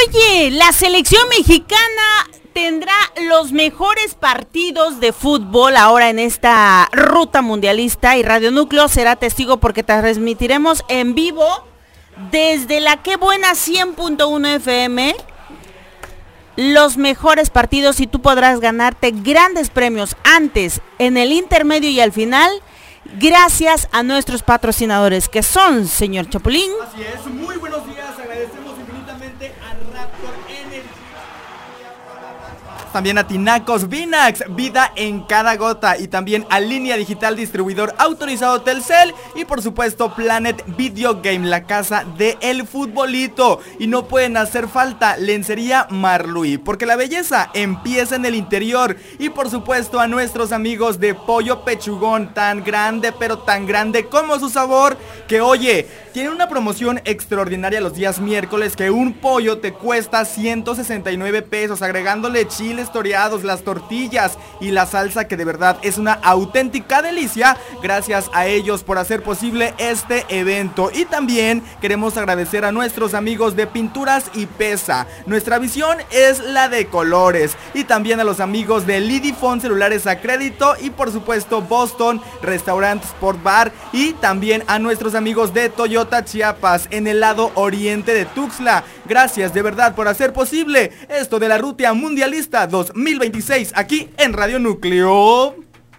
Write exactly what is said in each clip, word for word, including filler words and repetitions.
Oye, la selección mexicana tendrá los mejores partidos de fútbol ahora en esta ruta mundialista y Radio Núcleo será testigo porque transmitiremos en vivo desde la Qué Buena cien punto uno F M los mejores partidos y tú podrás ganarte grandes premios antes, en el intermedio y al final, gracias a nuestros patrocinadores que son, señor Chapulín. Así es, muy buenos días, agradecemos infinitamente a Raptor Energy. También a Tinacos Vinax, vida en cada gota, y también a Línea Digital, distribuidor autorizado Telcel, y por supuesto Planet Video Game, la casa del futbolito. Y no pueden hacer falta Lencería Marluí, porque la belleza empieza en el interior. Y por supuesto a nuestros amigos de Pollo Pechugón, tan grande pero tan grande como su sabor, que oye, tiene una promoción extraordinaria los días miércoles, que un pollo te cuesta ciento sesenta y nueve pesos, agregándole chiles toreados, las tortillas y la salsa, que de verdad es una auténtica delicia. Gracias a ellos por hacer posible este evento. Y también queremos agradecer a nuestros amigos de Pinturas y Pesa. Nuestra visión es la de colores. Y también a los amigos de Lidifone Celulares a Crédito, y por supuesto Boston Restaurant Sport Bar, y también a nuestros amigos de Toyota Chiapas en el lado oriente de Tuxtla. Gracias de verdad por hacer posible esto de la ruta mundialista dos mil veintiséis aquí en Radio Núcleo.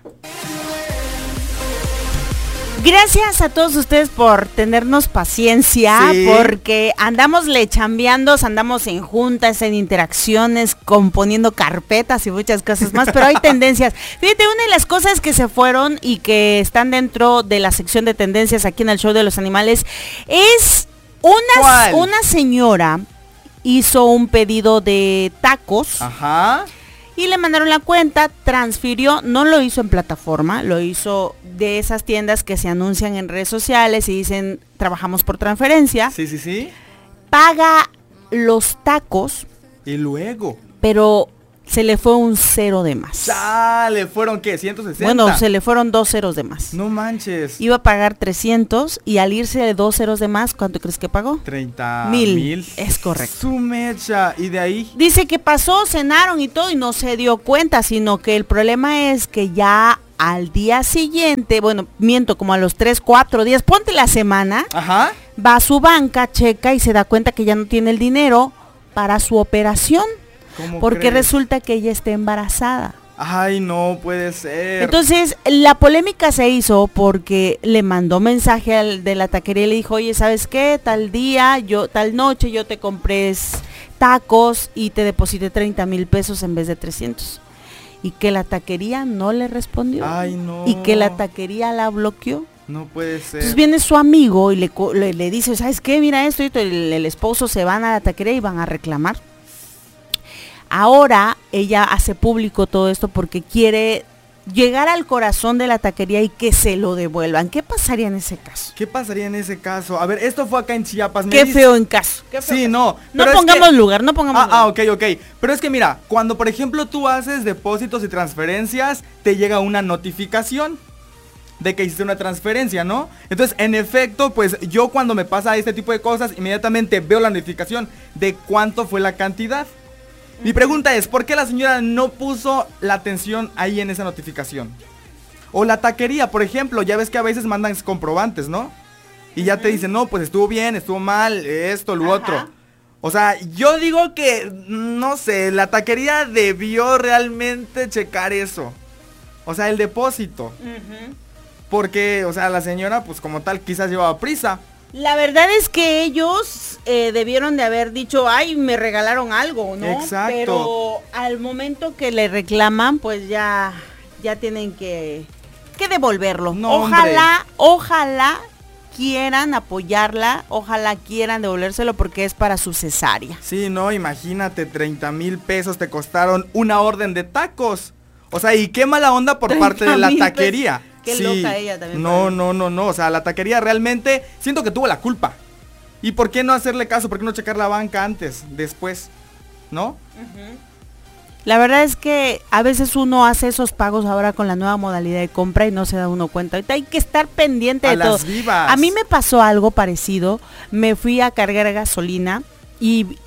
Gracias a todos ustedes por tenernos paciencia, sí, porque andamos le chambeando, andamos en juntas, en interacciones, componiendo carpetas y muchas cosas más, pero hay tendencias. Fíjate, una de las cosas que se fueron y que están dentro de la sección de tendencias aquí en el Show de los Animales es una, una señora hizo un pedido de tacos. Ajá. Y le mandaron la cuenta, transfirió, no lo hizo en plataforma, lo hizo de esas tiendas que se anuncian en redes sociales y dicen, trabajamos por transferencia. Sí, sí, sí. Paga los tacos. Y luego. Pero se le fue un cero de más. ¡Ah! ¿Le fueron qué? ¿ciento sesenta? Bueno, se le fueron dos ceros de más. No manches. Iba a pagar trescientos y al irse de dos ceros de más, ¿cuánto crees que pagó? treinta mil. mil. Es correcto. Su mecha. ¿Y de ahí? Dice que pasó, cenaron y todo y no se dio cuenta, sino que el problema es que ya al día siguiente, bueno, miento, como a los tres, cuatro días, ponte la semana. Ajá. Va a su banca, checa y se da cuenta que ya no tiene el dinero para su operación. Porque crees? Resulta que ella está embarazada. Ay, no puede ser. Entonces, la polémica se hizo porque le mandó mensaje al de la taquería y le dijo, oye, ¿sabes qué? Tal día, yo, tal noche yo te compré tacos y te deposité treinta mil pesos en vez de trescientos. Y que la taquería no le respondió. Ay, no. Y que la taquería la bloqueó. No puede ser. Entonces viene su amigo y le, le, le dice, ¿sabes qué? Mira esto, y el, el esposo se van a la taquería y van a reclamar. Ahora ella hace público todo esto porque quiere llegar al corazón de la taquería y que se lo devuelvan. ¿Qué pasaría en ese caso? ¿Qué pasaría en ese caso? A ver, esto fue acá en Chiapas. Qué feo en caso. Qué feo sí, caso. no. No pongamos que... lugar, no pongamos ah, lugar. Ah, ok, ok. Pero es que mira, cuando por ejemplo tú haces depósitos y transferencias, te llega una notificación de que hiciste una transferencia, ¿no? Entonces, en efecto, pues yo cuando me pasa este tipo de cosas, inmediatamente veo la notificación de cuánto fue la cantidad. Mi pregunta es, ¿por qué la señora no puso la atención ahí en esa notificación? O la taquería, por ejemplo, ya ves que a veces mandan comprobantes, ¿no? Y ya te dicen, no, pues estuvo bien, estuvo mal, esto, lo Ajá. otro. O sea, yo digo que, no sé, la taquería debió realmente checar eso. O sea, el depósito. Uh-huh. Porque, o sea, la señora, pues como tal, quizás llevaba prisa. La verdad es que ellos eh, debieron de haber dicho, ay, me regalaron algo, ¿no? Exacto. Pero al momento que le reclaman, pues ya, ya tienen que, que devolverlo. No, ojalá, hombre. ojalá quieran apoyarla, ojalá quieran devolvérselo porque es para su cesárea. Sí, no, imagínate, treinta mil pesos te costaron una orden de tacos. O sea, y qué mala onda por parte de la taquería. Pesos. Qué sí, loca ella también. No, no, no, no, o sea, la taquería realmente siento que tuvo la culpa. ¿Y por qué no hacerle caso? ¿Por qué no checar la banca antes, después? ¿No? Uh-huh. La verdad es que a veces uno hace esos pagos ahora con la nueva modalidad de compra y no se da uno cuenta. Ahorita hay que estar pendiente a de las todo. Vivas. A mí me pasó algo parecido. Me fui a cargar gasolina y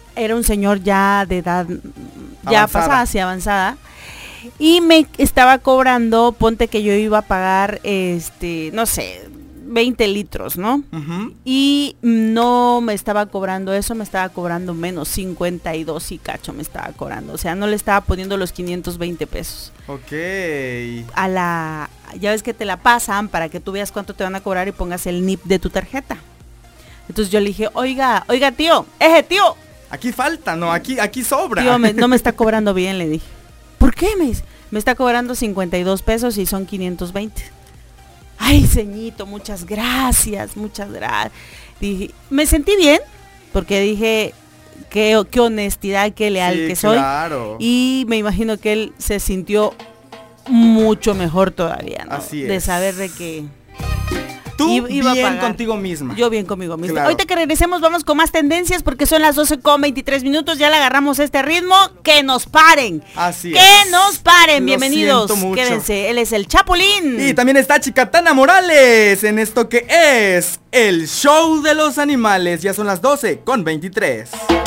era un señor ya de edad, ya Avanzada. pasada, así avanzada. Y me estaba cobrando, ponte que yo iba a pagar, este, no sé, veinte litros, ¿no? Uh-huh. Y no me estaba cobrando eso, me estaba cobrando menos, cincuenta y dos y cacho me estaba cobrando. O sea, no le estaba poniendo los quinientos veinte pesos. Ok. A la, ya ves que te la pasan para que tú veas cuánto te van a cobrar y pongas el N I P de tu tarjeta. Entonces yo le dije, oiga, oiga tío, eje tío. Aquí falta, no, aquí, aquí sobra. Tío, me, no me está cobrando bien, le dije. ¿Por qué? Me, me está cobrando cincuenta y dos pesos y son quinientos veinte. Ay, ceñito, muchas gracias, muchas gracias. Dije, me sentí bien, porque dije, qué, qué honestidad, qué leal sí, que soy. Claro. Y me imagino que él se sintió mucho mejor todavía, ¿no? Así es. De saber de que... Tú iba bien a pagar. contigo misma. Yo bien conmigo misma. Claro. Ahorita que regresemos vamos con más tendencias porque son las doce con veintitrés minutos. Ya le agarramos este ritmo. Que nos paren. Así que es. nos paren. Lo Bienvenidos. siento mucho. Quédense. Él es el Chapulín. Y también está Chicatana Morales en esto que es el show de los animales. Ya son las doce con veintitrés.